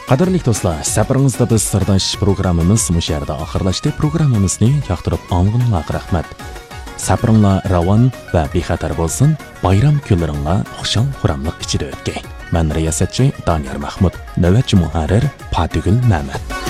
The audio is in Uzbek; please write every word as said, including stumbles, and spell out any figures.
Qadrli do'stlar, safaringizda biz sirdosh programmamiz mush yerda oxirlashdi. Programmamizni yoqtirib olganingizga rahmat. Safaringlar ravon va bexatar bo'lsin. Bayram kunlaringlar xushal xuramlik ichida o'tgay. Men riyosatchi Daniyar Mahmud, navbatchi muharrir Fatigul Mamat.